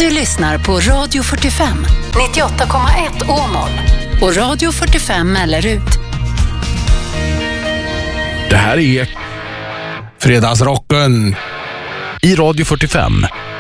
Du lyssnar på Radio 45, 98,1 Åmål och Radio 45 Mellerud. Det här är Fredagsrocken i Radio 45.